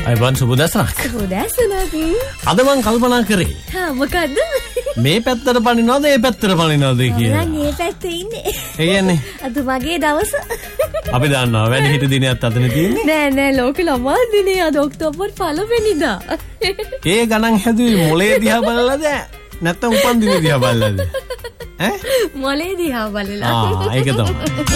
අයබන් සුබ දසරක්. සුබ දසරක්. අද මං කල්පනා කරේ. මොකද්ද? මේ පැත්තට පනිනවද ඒ පැත්තට පනිනවද කියලා. මම මේ පැත්තේ ඉන්නේ. ඒ කියන්නේ අද මගේ දවස. අපි දන්නවා වැඩි හිට දිනයක් අතනේ තියෙන්නේ. නෑ ලෝක ළමා දිනේ අද ඔක්තෝබර් 1 වෙනිදා. ඒ ගණන් හැදුවේ මොලේ දිහා බලලාද නැත්නම් උපන් දිනේ දිහා බලලාද? මොලේ දිහා බලලා. ඒක තමයි.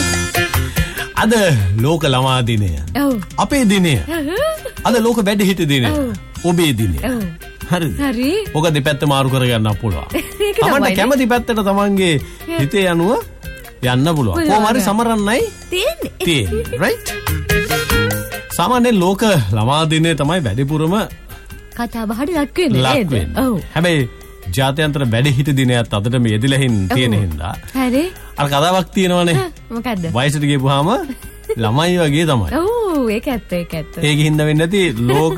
අද ලෝක ළමා දිනය. අපේ දිනය. අද ලෝක වැඩි හිට දිනය. ඔබේ දිනය. හරිද? හරි. ඔක දෙපැත්ත මාරු කරගන්න පුළුවන්. තමන්ට කැමති පැත්තට තමන්ගේ හිතේ යනුව යන්න පුළුවන්. කොහොම හරි සමරන්නයි තියෙන්නේ. right? සාමාන්‍යයෙන් ලෝක ළමා දිනේ තමයි වැඩිපුරම කතා බහට ලක් වෙන්නේ. ඔව්. හැබැයි ජාත්‍යන්තර වැඩි හිට දිනයත් අදට මේ යෙදිලා තියෙන හින්දා. හරි. අර කතාවක් තියෙනවනේ. මොකද්ද? වයසට ගියපුවාම ළමයි වගේ තමයි. ඔව් ඒක ඇත්ත. ඒකින් හින්දා වෙන්නේ නැති ලෝක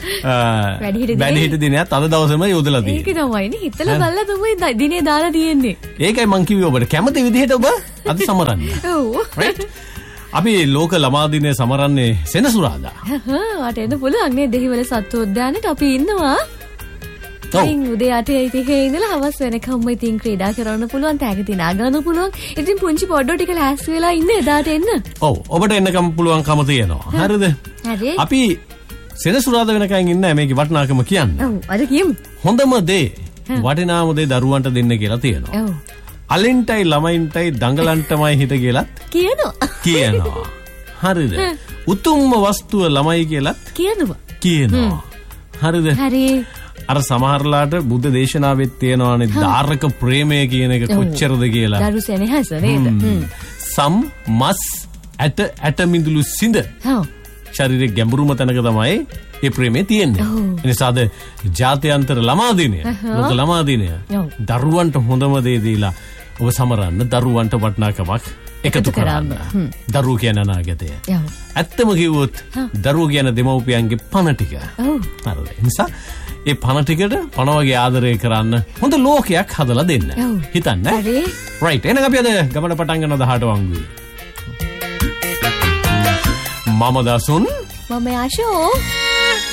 වැඩි හිට දිනයත් අද දවසේම යොදලා තියෙන්නේ. ඒක තමයිනේ හිතලා බලලා තමයි දිනේ දාලා තියෙන්නේ. ඒකයි මං කිව්වේ ඔබට කැමති විදිහට ඔබ අද සමරන්න. ඔව්. right? අපි ලෝක ළමා දිනේ සමරන්නේ සෙනසුරාදා. වාට එන්න පුළුවන් නේ දෙහිවල සත්තු උද්‍යානෙට අපි ඉන්නවා. ඉතින් උදේ 8:30 ඉඳලා හවස වෙනකම්ම ඉතින් ක්‍රීඩා කරන්න පුළුවන්, තෑගි තිනා ගන්න පුළුවන්. ඉතින් පුංචි පොඩ්ඩෝ ටික ලෑස්ති වෙලා ඉන්න එදාට එන්න. ඔව් ඔබට එන්නකම් පුළුවන්කම තියෙනවා. හරිද? හරි. අපි සෙනසුරාදා වෙනකන් ඉන්න මේකේ වටිනාකම කියන්න. ඔව් අද කියමු. හොඳම දේ වටිනාම දේ දරුවන්ට දෙන්න කියලා තියෙනවා. ඔව්. අලින්ටයි ළමයින්ටයි දඟලන්ටමයි හිත කියලා කියනවා. හරිද? උතුම්ම වස්තුව ළමයි කියලා කියනවා. හරිද? හරි. අර සමහරලාට බුද්ධ දේශනාවෙත් තියෙනවානේ ධාරක ප්‍රේමය කියන එක කොච්චරද කියලා. දරු සෙනෙහස නේද? සම් මස් ඇට මිදුළු සිඳ. ශරීරයේ ගැඹුරුම තැනක තමයි ඒ ප්‍රේමය තියෙන්නේ. ඒ නිසාද ජාත්‍යන්තර ළමා දිනය, ලෝක ළමා දිනය දරුවන්ට හොඳම දේ දීලා ඔබ සමරන්න, දරුවන්ට වටිනාකමක් එකතු කරන්න. දරුවෝ කියන අනාගතය. ඇත්තම කිව්වොත් දරුවෝ කියන දෙමව්පියන්ගේ පණ ටික. හරිද? ඒ නිසා ඒ පණ ටිකට පණ වගේ ආදරය කරන්න හොඳ ලෝකයක් හදලා දෙන්න. හිතන්න. right. එහෙනම් අපි අද ගමන පටන් ගන්නවා 18 වංගුවේ. මම දසුන්. මම ආෂෝ.